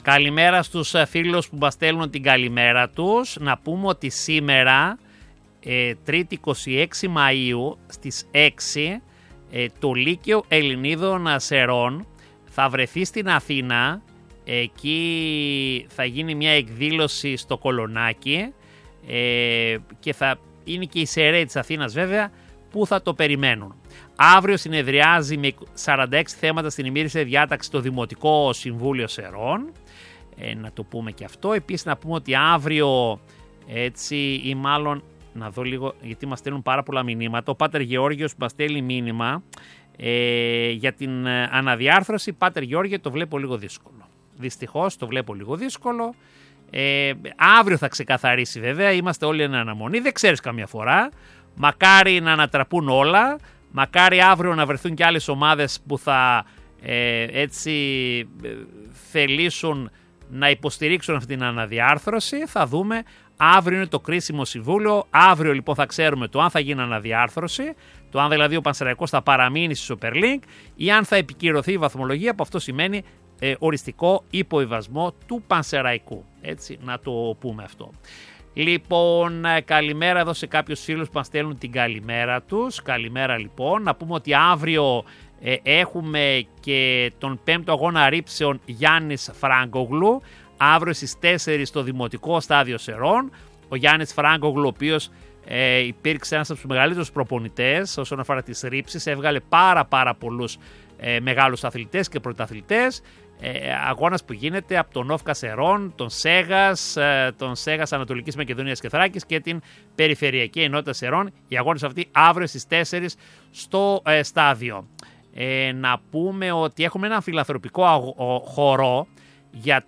Καλημέρα στους φίλους που μας στέλνουν την καλημέρα τους. Να πούμε ότι σήμερα, 3η 26 Μαΐου στις 6, το Λύκειο Ελληνίδων Σερών θα βρεθεί στην Αθήνα. Εκεί θα γίνει μια εκδήλωση στο Κολονάκι και θα είναι και οι Σεραίοι της Αθήνας βέβαια που θα το περιμένουν. Αύριο συνεδριάζει με 46 θέματα στην ημερήσια διάταξη το Δημοτικό Συμβούλιο Σερών. Να το πούμε και αυτό. Επίσης να πούμε ότι αύριο, έτσι ή μάλλον να δω λίγο γιατί μας στέλνουν πάρα πολλά μηνύματα. Ο Πάτερ Γεώργιος μας στέλνει μήνυμα για την αναδιάρθρωση. Πάτερ Γεώργιο, το βλέπω λίγο δύσκολο. Δυστυχώς το βλέπω λίγο δύσκολο. Αύριο θα ξεκαθαρίσει βέβαια. Είμαστε όλοι εν αναμονή. Δεν ξέρεις καμιά φορά. Μακάρι να ανατραπούν όλα. Μακάρι αύριο να βρεθούν και άλλες ομάδες που θα έτσι θελήσουν να υποστηρίξουν αυτή την αναδιάρθρωση. Θα δούμε. Αύριο είναι το κρίσιμο συμβούλιο. Αύριο λοιπόν θα ξέρουμε το αν θα γίνει αναδιάρθρωση, το αν δηλαδή ο Πανσεραϊκός θα παραμείνει στη Super League ή αν θα επικυρωθεί η βαθμολογία, που αυτό σημαίνει οριστικό υποβιβασμό του Πανσεραϊκού. Έτσι, να το πούμε αυτό. Λοιπόν, καλημέρα εδώ σε κάποιους φίλους που μας στέλνουν την καλημέρα τους. Καλημέρα λοιπόν. Να πούμε ότι αύριο έχουμε και τον 5ο αγώνα ρήψεων Γιάννης Φράγκογλου. Αύριο στις 4 στο Δημοτικό Στάδιο Σερών. Ο Γιάννης Φράγκογλου, ο οποίος υπήρξε ένας από τους μεγαλύτερους προπονητές όσον αφορά τις ρήψεις. Έβγαλε πάρα πολλούς μεγάλους αθλητές και πρωταθλητές. Αγώνας που γίνεται από τον Όφκα Σερών, τον Σέγας Ανατολικής Μακεδονίας και Θράκης και την Περιφερειακή Ενότητα Σερών. Οι αγώνες αυτοί αύριο στις 4 στο στάδιο. Να πούμε ότι έχουμε ένα φιλανθρωπικό χορό για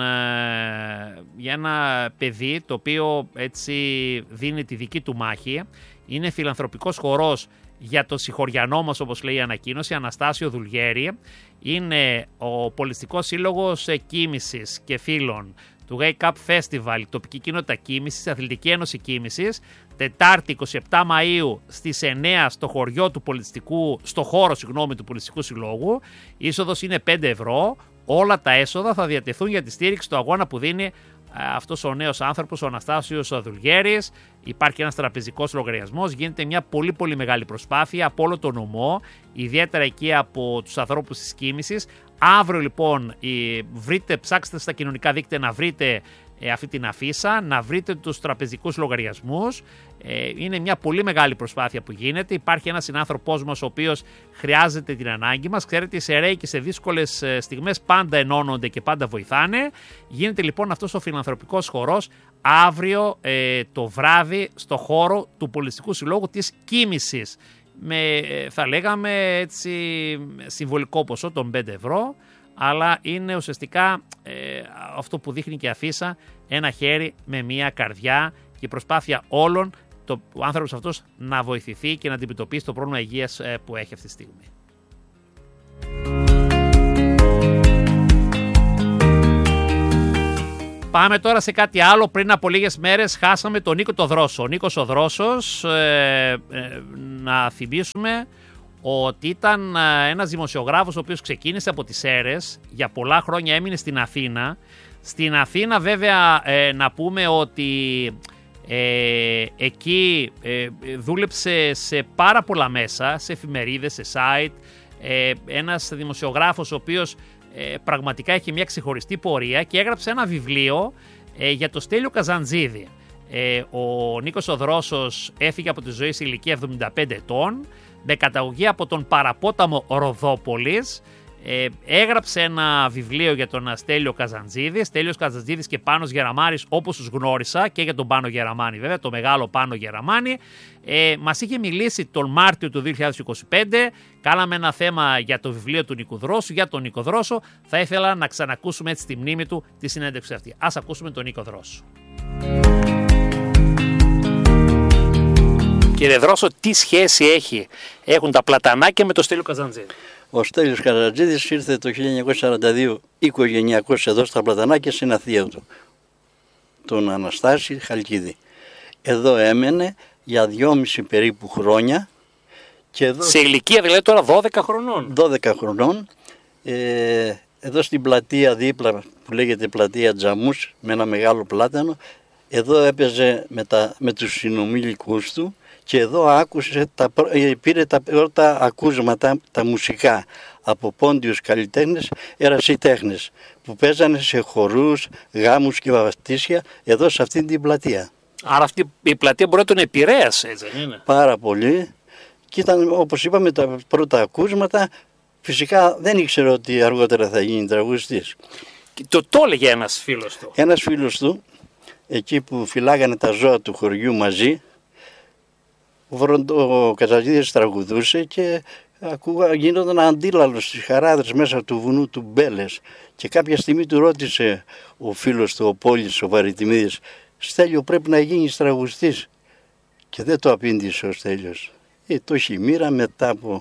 ένα παιδί το οποίο έτσι δίνει τη δική του μάχη. Είναι φιλανθρωπικός χορός για το συγχωριανό μας, όπως λέει η ανακοίνωση, Αναστάσιο Δουλγέρη. Είναι ο Πολιστικός Σύλλογος Κοίμησης και Φίλων του Wake Up Festival, τοπική κοινότητα Κοίμησης, Αθλητική Ένωση Κοίμησης, Τετάρτη 27 Μαΐου στις 9 στο χώρο του Πολιστικού Συλλόγου. Η είσοδος είναι 5 ευρώ. Όλα τα έσοδα θα διατεθούν για τη στήριξη του αγώνα που δίνει αυτός ο νέος άνθρωπος, ο Αναστάσιος Δουλγέρης. Υπάρχει ένας τραπεζικός λογαριασμός. Γίνεται μια πολύ μεγάλη προσπάθεια από όλο το νομό, ιδιαίτερα εκεί από τους ανθρώπους της Κοίμησης. Αύριο λοιπόν ψάξτε στα κοινωνικά δίκτυα να βρείτε αυτή την αφίσα, να βρείτε τους τραπεζικούς λογαριασμούς. Είναι μια πολύ μεγάλη προσπάθεια που γίνεται. Υπάρχει ένας συνάνθρωπός μας ο οποίος χρειάζεται την ανάγκη μας. Ξέρετε, οι Σεραίοι και σε δύσκολες στιγμές πάντα ενώνονται και πάντα βοηθάνε. Γίνεται λοιπόν αυτός ο φιλανθρωπικός χορός αύριο το βράδυ στο χώρο του Πολιστικού Συλλόγου της Κοίμησης. Με θα λέγαμε έτσι συμβολικό ποσό των 5 ευρώ. Αλλά είναι ουσιαστικά αυτό που δείχνει και η αφίσα, ένα χέρι με μία καρδιά και η προσπάθεια όλων ο άνθρωπος αυτός να βοηθηθεί και να αντιμετωπίσει το πρόβλημα υγείας που έχει αυτή τη στιγμή. Πάμε τώρα σε κάτι άλλο. Πριν από λίγες μέρες χάσαμε τον Νίκο το Δρόσο. Ο Νίκος ο Δρόσος, να θυμίσουμε ότι ήταν ένας δημοσιογράφος ο οποίος ξεκίνησε από τις Σέρρες, για πολλά χρόνια έμεινε στην Αθήνα. Στην Αθήνα βέβαια να πούμε ότι εκεί δούλεψε σε πάρα πολλά μέσα, σε εφημερίδες, σε site. Ένας δημοσιογράφος ο οποίος πραγματικά έχει μια ξεχωριστή πορεία και έγραψε ένα βιβλίο για το Στέλιο Καζαντζίδη. Ο Νίκος ο Δρόσος έφυγε από τη ζωή σε ηλικία 75 ετών, με καταγωγή από τον παραπόταμο Ροδόπολης. Έγραψε ένα βιβλίο για τον Στέλιο Καζαντζίδη, Στέλιος Καζαντζίδης και Πάνος Γεραμάνης, όπως τους γνώρισα, και για τον Πάνο Γεραμάνη βέβαια, το μεγάλο Πάνο Γεραμάνη. Μας είχε μιλήσει τον Μάρτιο του 2025, κάναμε ένα θέμα για το βιβλίο του Νίκου Δρόσου, για τον Νίκο Δρόσο. Θα ήθελα να ξανακούσουμε έτσι τη μνήμη του τη συνέντευξη αυτή. Ας ακούσουμε τον Νίκο Δρόσο. Κύριε Δρόσο, τι σχέση έχουν τα πλατανάκια με το Στέλιο Καζαντζίδη? Ο Στέλιος Καζαντζίδης ήρθε το 1942 οικογενειακός εδώ στα Πλατανάκια στην Αθήνα του, τον Αναστάση Χαλκίδη. Εδώ έμενε για 2,5 περίπου χρόνια. Και εδώ, σε ηλικία δηλαδή τώρα 12 χρονών. 12 χρονών. Εδώ στην πλατεία δίπλα που λέγεται πλατεία Τζαμούς με ένα μεγάλο πλάτανο. Εδώ έπαιζε με τους συνομήλικους του και εδώ πήρε τα πρώτα ακούσματα, τα μουσικά από πόντιους καλλιτέχνες, ερασιτέχνες που παίζανε σε χορούς, γάμους και βαφτίσια εδώ σε αυτή την πλατεία. Άρα αυτή η πλατεία μπορεί να τον επηρέασε, έτσι δεν είναι? Πάρα πολύ. Και ήταν, όπως είπαμε, τα πρώτα ακούσματα. Φυσικά δεν ήξερε ότι αργότερα θα γίνει τραγουδιστής. Το έλεγε ένας φίλος του. Ένας φίλος του, εκεί που φυλάγανε τα ζώα του χωριού μαζί, ο Καζατζίδης τραγουδούσε και γίνονταν αντίλαλος στις χαράδρες μέσα του βουνού του Μπέλες. Και κάποια στιγμή του ρώτησε ο φίλος του, ο Πόλης, ο Βαριτιμίδης, «Στέλιο, πρέπει να γίνεις τραγουδιστής». Και δεν το απήντησε ο Στέλιος. Το είχε η μοίρα, μετά από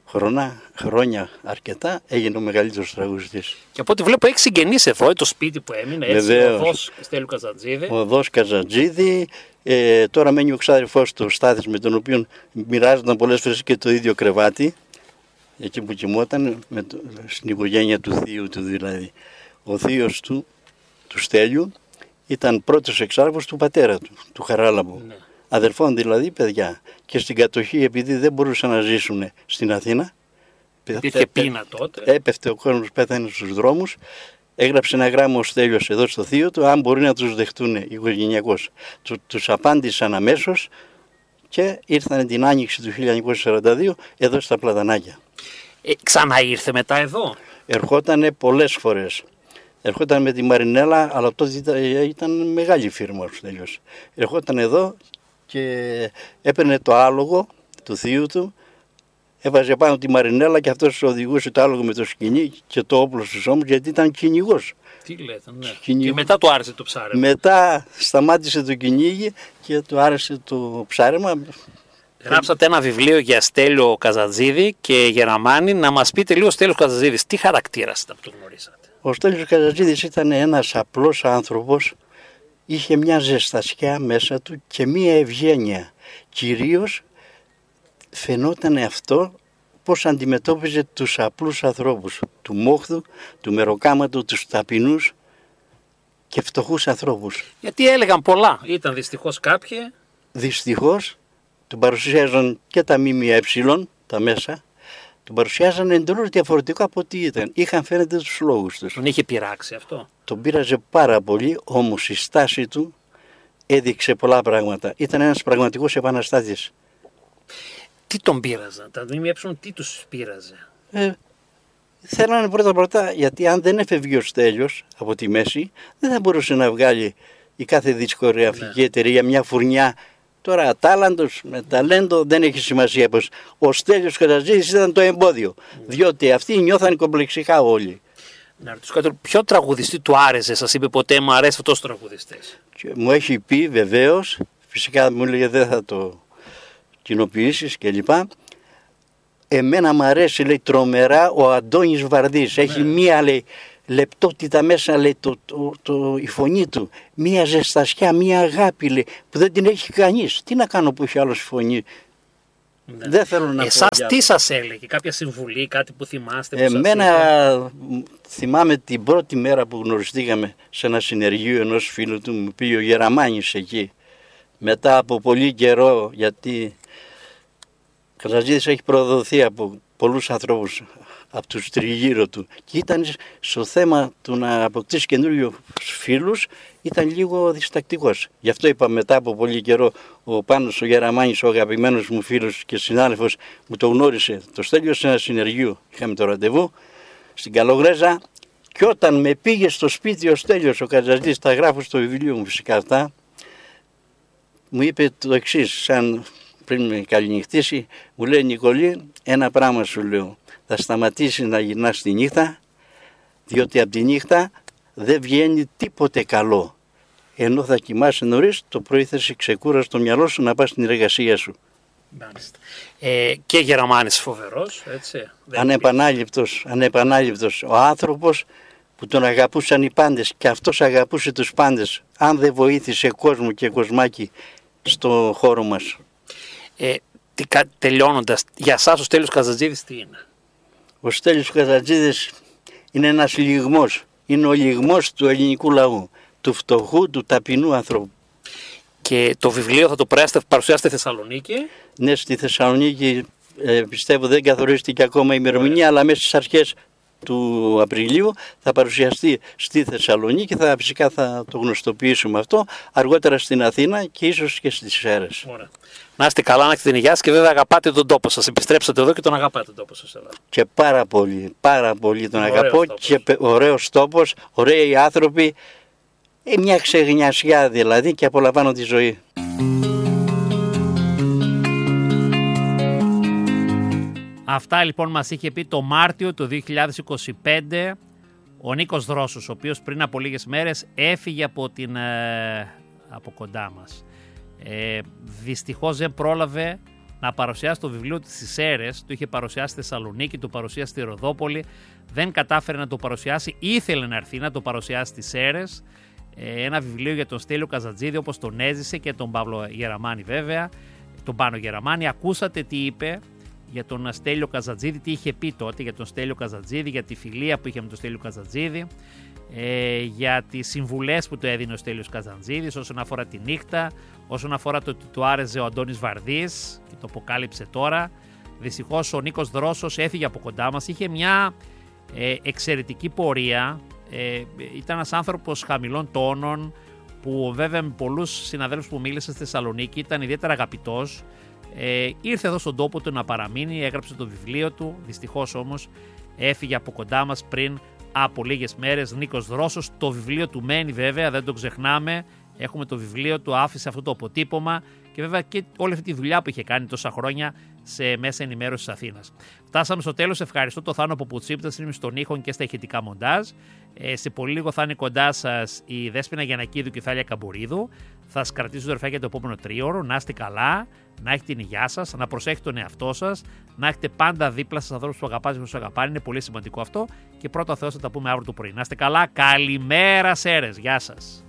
χρόνια αρκετά έγινε ο μεγαλύτερος τραγουδιστής. Και από ό,τι βλέπω έχει συγγενείς εδώ, το σπίτι που έμεινε, έτσι, ο οδός Στέλιου Καζατζίδη. Ο οδός Καζατζίδη, τώρα μένει ο ξάδερφός του Στάθης, με τον οποίο μοιράζονταν πολλές φορές και το ίδιο κρεβάτι, εκεί που κοιμόταν, στην οικογένεια του θείου του δηλαδή. Ο θείος του Στέλιου ήταν πρώτος εξάρβος του πατέρα του Χαράλαμπου. Ναι. Αδερφών δηλαδή, παιδιά. Και στην κατοχή, επειδή δεν μπορούσαν να ζήσουν στην Αθήνα, υπήρχε πείνα τότε. Έπεφτε ο κόσμος, πέθανε στους δρόμους. Έγραψε ένα γράμμα ο Στέλιος εδώ στο θείο του, αν μπορεί να τους δεχτούν οικογενειακώς. Τους απάντησαν αμέσως και ήρθαν την Άνοιξη του 1942 εδώ στα Πλατανάκια. Ξαναήρθε μετά εδώ? Ερχότανε πολλές φορές. Ερχόταν με τη Μαρινέλα, αλλά τότε ήταν μεγάλη φίρμα ο Στέλιος. Ερχόταν εδώ και έπαιρνε το άλογο του θείου του, έβαζε πάνω τη Μαρινέλα και αυτός οδηγούσε το άλογο με το σκοινί και το όπλο στους ώμους, γιατί ήταν κυνηγός. Τι λέτε, ναι. Και μετά του άρεσε το ψάρεμα. Μετά σταμάτησε το κυνήγι και του άρεσε το ψάρεμα. Γράψατε ένα βιβλίο για Στέλιο Καζατζίδη και Γεραμάνη. Να μας πείτε λίγο, Στέλιος Καζατζίδης, τι χαρακτήρας ήταν που το γνωρίσατε? Ο Στέλιος Καζατζίδης ήταν ένας απλός άνθρωπος, είχε μια ζεστασιά μέσα του και μια ευγένεια. Κυρίως φαινόταν αυτό πώς αντιμετώπιζε τους απλούς ανθρώπους, του μόχθου, του μεροκάματου, τους ταπεινούς και φτωχούς ανθρώπους. Γιατί έλεγαν πολλά, ήταν δυστυχώς κάποιοι. Δυστυχώς τον παρουσιάζαν και τα ΜΜΕ, τα μέσα, τον παρουσιάζαν εντελώς διαφορετικό από ό,τι ήταν. Είχαν φαίνεται τους λόγους τους. Τον είχε πειράξει αυτό? Τον πείραζε πάρα πολύ, όμως η στάση του έδειξε πολλά πράγματα. Ήταν ένας πραγματικός επαναστάτης. Τι τον πείραζαν, τα ΜΜΕ, τι τους πείραζε? Θέλανε πρώτα, γιατί αν δεν έφευγε ο Στέλιος από τη μέση, δεν θα μπορούσε να βγάλει η κάθε δισκογραφική εταιρεία μια φουρνιά. Τώρα τάλαντος με ταλέντο δεν έχει σημασία πως ο Στέλιος Καζατζίδης ήταν το εμπόδιο, διότι αυτοί νιώθαν κομπλεξικά όλοι. Να ρωτήσω κάτι, ποιο τραγουδιστή του άρεσε, σας είπε ποτέ μου αρέσει αυτός ο τραγουδιστής? Μου έχει πει βεβαίως, φυσικά μου έλεγε δεν θα το κοινοποιήσεις κλπ. Εμένα μου αρέσει, λέει, τρομερά ο Αντώνης Βαρδής. Έχει μία, λέει, λεπτότητα μέσα, λέει, η φωνή του. Μία ζεστασιά, μία αγάπη, λέει, που δεν την έχει κανείς. Τι να κάνω που έχει άλλος φωνή? Ναι. Δεν θέλω να εσάς πω. Τι σας έλεγε, κάποια συμβουλή, κάτι που θυμάστε? Που εμένα θυμάμαι την πρώτη μέρα που γνωριστήκαμε σε ένα συνεργείο ενός φίλου του, μου πήγε ο Γεραμάνης εκεί. Μετά από πολύ καιρό, γιατί ο Καζατζίδης έχει προδοθεί από πολλούς ανθρώπους από τους τριγύρω του και ήταν στο θέμα του να αποκτήσει καινούριου φίλους, ήταν λίγο διστακτικός. Γι' αυτό είπα μετά από πολύ καιρό ο Πάνος ο Γεραμάνης, ο αγαπημένος μου φίλος και συνάδελφος, μου το γνώρισε το Στέλιο σε ένα συνεργείο. Είχαμε το ραντεβού στην Καλογρέζα και όταν με πήγε στο σπίτι ο Στέλιος ο Καζατζίδης, τα γράφω στο βιβλίο μου φυσικά αυτά, μου είπε το εξής, σαν πριν με καληνυχτήσει, μου λέει, Νικολή, ένα πράγμα σου λέω, θα σταματήσει να γυρνάς τη νύχτα, διότι από τη νύχτα δεν βγαίνει τίποτε καλό. Ενώ θα κοιμάσαι νωρίς, το πρωί θα είσαι ξεκούραστο το μυαλό σου να πας στην εργασία σου. Και Γεραμάνης φοβερός, έτσι. Ανεπανάληπτος. Ο άνθρωπος που τον αγαπούσαν οι πάντες και αυτός αγαπούσε τους πάντες, αν δεν βοήθησε κόσμο και κοσμάκι στο χώρο μας. Τελειώνοντας, για σας ο Στέλιος Καζατζίδης τι είναι? Ο Στέλιος Καζατζίδης είναι ένας λυγμός είναι ο λυγμός του ελληνικού λαού, του φτωχού, του ταπεινού ανθρώπου. Και το βιβλίο θα το παρουσιάσετε στη Θεσσαλονίκη. Ναι, στη Θεσσαλονίκη πιστεύω δεν καθορίστηκε ακόμα η ημερομηνία, αλλά μέσα στις αρχές του Απριλίου θα παρουσιαστεί στη Θεσσαλονίκη. Φυσικά θα το γνωστοποιήσουμε αυτό, αργότερα στην Αθήνα και ίσως και στις Σέρρες. Ωραία. Να είστε καλά, να έχετε την υγεία σας και βέβαια αγαπάτε τον τόπο σας. Επιστρέψατε εδώ και τον αγαπάτε τον τόπο σας εδώ. Και πάρα πολύ τον αγαπώ και ωραίος τόπος, ωραίοι άνθρωποι, μια ξεγνιασιά δηλαδή και απολαμβάνω τη ζωή. Αυτά λοιπόν μας είχε πει το Μάρτιο του 2025 ο Νίκος Δρόσος, ο οποίος πριν από λίγες μέρες έφυγε από κοντά μας. Δυστυχώς δεν πρόλαβε να παρουσιάσει το βιβλίο της στις Σέρρες, το είχε παρουσιάσει στη Θεσσαλονίκη, το παρουσιάσει στη Ροδόπολη, δεν κατάφερε να το παρουσιάσει, ήθελε να έρθει να το παρουσιάσει στις Σέρρες, ένα βιβλίο για τον Στέλιο Καζατζίδη όπως τον έζησε και τον Παύλο Γεραμάνη βέβαια, τον Πάνο Γεραμάνη. Ακούσατε τι είπε για τον Στέλιο Καζατζίδη, τι είχε πει τότε για τον Στέλιο Καζατζίδη, για τη φιλία που είχε με τον Στέλιο Καζατζίδη, για τις συμβουλές που του έδινε ο Στέλιος Καζατζίδης όσον αφορά τη νύχτα, όσον αφορά το ότι του άρεσε ο Αντώνης Βαρδής και το αποκάλυψε τώρα. Δυστυχώς ο Νίκος Δρόσος έφυγε από κοντά μας, είχε μια εξαιρετική πορεία, ήταν ένας άνθρωπος χαμηλών τόνων που βέβαια με πολλούς συναδέλφους που μίλησε στη Θεσσαλονίκη ήταν ιδιαίτερα αγαπητός. Ήρθε εδώ στον τόπο του να παραμείνει, έγραψε το βιβλίο του, δυστυχώς όμως έφυγε από κοντά μας πριν από λίγες μέρες. Νίκος Δρόσος, το βιβλίο του μένει βέβαια, δεν το ξεχνάμε, έχουμε το βιβλίο του, άφησε αυτό το αποτύπωμα και βέβαια και όλη αυτή τη δουλειά που είχε κάνει τόσα χρόνια σε μέσα ενημέρωση της Αθήνας. Φτάσαμε στο τέλος, ευχαριστώ το Θάνο Ποπουτσίπτα στον ήχο και στα ηχητικά μοντάζ. Σε πολύ λίγο θα είναι κοντά σας η Δέσποινα Γιαννακίδου και η Θάλια Καμπουρίδου. Θα σας κρατήσω δορφιά για το επόμενο τρίωρο. Να είστε καλά, να έχετε την υγεία σας, να προσέχετε τον εαυτό σας, να έχετε πάντα δίπλα σας ανθρώπους που αγαπάτε και που σας αγαπάνε. Είναι πολύ σημαντικό αυτό. Και πρώτα Θεός θα τα πούμε αύριο το πρωί. Να είστε καλά, καλημέρα Σέρρες, γεια σας.